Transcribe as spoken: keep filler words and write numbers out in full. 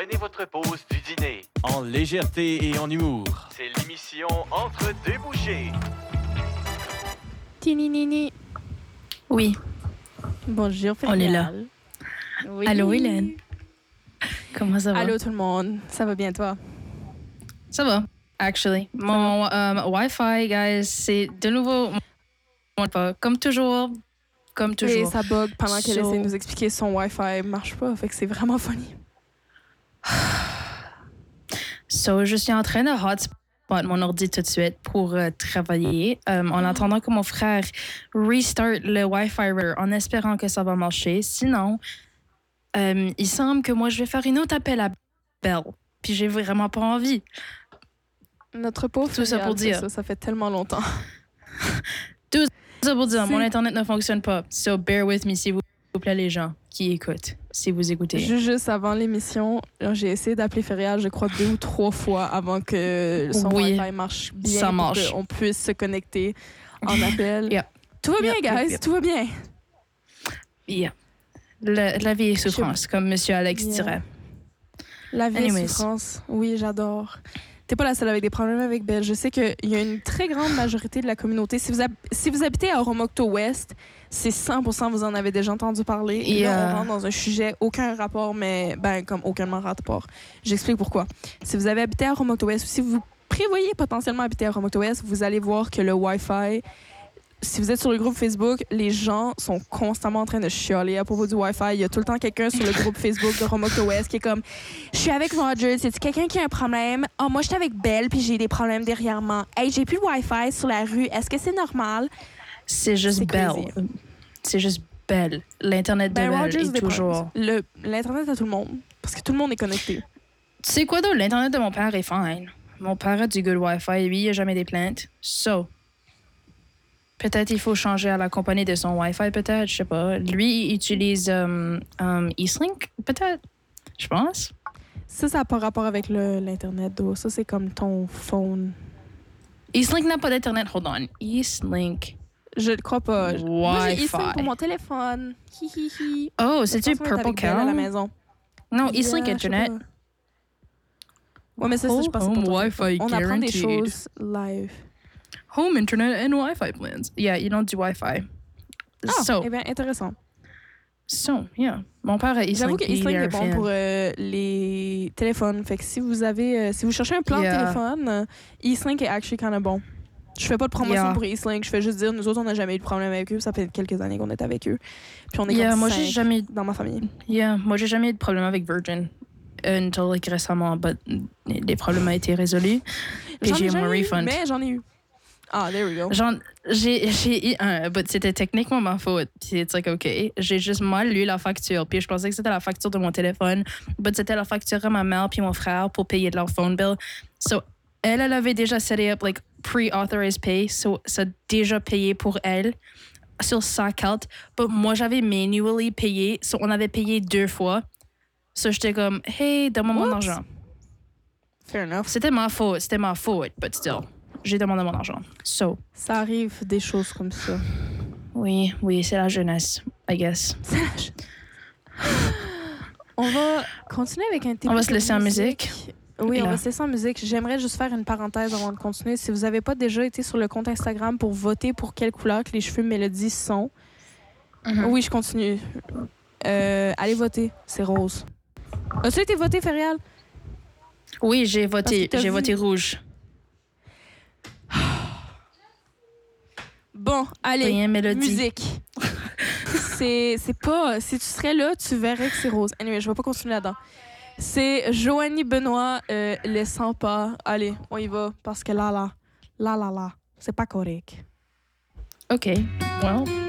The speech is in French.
Prenez votre pause du dîner. En légèreté et en humour. C'est l'émission Entre deux bouchées. Tininini. Oui. Bonjour, On est là. Oui. Allô, Hélène. Comment ça va? Allô, tout le monde. Ça va bien, toi? Ça va, actually. Mon um, Wi-Fi, guys, c'est de nouveau... Comme toujours. Comme toujours. Et ça bug pendant qu'elle So- essaie de nous expliquer son Wi-Fi marche pas. Fait que c'est vraiment funny. So, je suis en train de hotspot mon ordi tout de suite pour euh, travailler um, en attendant que mon frère restart le Wi-Fi router en espérant que ça va marcher. Sinon, um, il semble que moi, je vais faire une autre appel à Belle. Puis j'ai vraiment pas envie. Notre pauvre Tout ça Férial, pour c'est dire. Ça, ça fait tellement longtemps. Tout ça pour dire, C'est- mon Internet ne fonctionne pas. So, bear with me, s'il vous plaît, les gens qui écoutent, si vous écoutez. Juste, juste avant l'émission, j'ai essayé d'appeler Férial, je crois, deux ou trois fois avant que son Oui, Wi-Fi marche bien. ça pour marche. qu'on puisse se connecter en appel. Yep. Tout va bien, Yep, guys. yep, yep. Tout va bien. Yeah. La, la vie est souffrance, comme Monsieur Alex Yeah. dirait. La vie Anyways. est souffrance. Oui, j'adore. T'es pas la seule avec des problèmes avec Belle. Je sais qu'il y a une très grande majorité de la communauté. Si vous, hab- si vous habitez à Oromocto-Ouest, c'est cent pour cent vous en avez déjà entendu parler. Et là, Yeah. on rentre dans un sujet, aucun rapport, mais ben comme aucunement rapport. J'explique pourquoi. Si vous avez habité à Oromocto-Ouest ou si vous prévoyez potentiellement habiter à Oromocto-Ouest, vous allez voir que le Wi-Fi... Si vous êtes sur le groupe Facebook, les gens sont constamment en train de chialer à propos du Wi-Fi. Il y a tout le temps quelqu'un sur le groupe Facebook de Romocto West qui est comme « Je suis avec Roger, c'est-tu quelqu'un qui a un problème? Oh, moi, je suis avec Belle, puis j'ai des problèmes derrière moi. Hey, j'ai plus de Wi-Fi sur la rue. Est-ce que c'est normal? C'est juste C'est belle. crazy. C'est juste belle. L'Internet » de Ben, Belle Rogers est des toujours... problèmes. Le- L'Internet à tout le monde, parce que tout le monde est connecté. Tu sais quoi d'autre? L'Internet de mon père est fine. Mon père a du good Wi-Fi. Lui, il n'a jamais des plaintes. So, peut-être il faut changer à la compagnie de son Wi-Fi, peut-être. Je sais pas. Lui, il utilise um, um, Eastlink, peut-être. Je pense. Ça, ça n'a pas rapport avec le- l'Internet, d'eau. Ça, c'est comme ton phone. Eastlink n'a pas d'Internet. Hold on. Eastlink. Je ne crois pas. Moi, j'ai Wi-Fi. Eastlink pour mon téléphone. Hi, hi, hi. Oh, De c'est-tu toute façon, on est Purple avec Belle à la Cow? maison. Non, Eastlink Yeah, je sais Internet. pas. Ouais, mais ça, ça, je pense que c'est Home pas ton Wi-Fi téléphone. On apprend des guaranteed. choses live. Home Internet and Wi-Fi plans. Yeah, you don't do Wi-Fi. Ah, So, eh bien, intéressant. so, yeah. Mon père a Eastlink. J'avoue que puis il Eastlink un est bon fan. pour euh, les téléphones. Fait que si vous avez, euh, si vous cherchez un plan Yeah. de téléphone, euh, Eastlink est actually kind of bon. Je fais pas de promotion Yeah. pour Eastlink. Je fais juste dire, nous autres, on n'a jamais eu de problème avec eux. Ça fait quelques années qu'on est avec eux. Puis on est Yeah, comme moi, j'ai cinq jamais, dans ma famille. yeah, moi, j'ai jamais eu de problème avec Virgin. Until like, récemment, but les problèmes ont été résolus. Puis J'en j'ai ai eu mon jamais eu, refund. mais j'en ai eu. Ah, there we go. Genre, j'ai, j'ai eu un, but c'était techniquement ma faute. Puis it's like, OK, j'ai juste mal lu la facture. Puis je pensais que c'était la facture de mon téléphone. But c'était la facture à ma mère puis mon frère pour payer de leur phone bill. So, elle, elle avait déjà set up, like, pre-authorized pay. So, ça a déjà payé pour elle sur sa carte. But moi, j'avais manually payé. So, on avait payé deux fois. So, j'étais comme, hey, donne-moi mon Whoops. argent. Fair enough. C'était ma faute. C'était ma faute. But still, j'ai demandé mon argent. So, Ça arrive des choses comme ça. oui, oui, c'est la jeunesse, I guess. On va continuer avec un thème. On va se laisser en musique. Oui, Et on là. va se laisser en musique. J'aimerais juste faire une parenthèse avant de continuer. Si vous n'avez pas déjà été sur le compte Instagram pour voter pour quelle couleur que les cheveux Mélodie sont, Mhm. oui, je continue. Euh, allez voter, c'est rose. As-tu été voté, Férial? Oui, j'ai Parce voté. que t'as J'ai vu- voté rouge. Bon, allez, Rien, Mélodie. musique. c'est c'est pas... Si tu serais là, tu verrais que c'est rose. Anyway, je vais pas continuer là-dedans. C'est Joanie Benoît, euh, Les cent pas. Allez, on y va, parce que là, là, là, là, là, c'est pas correct. OK. Well,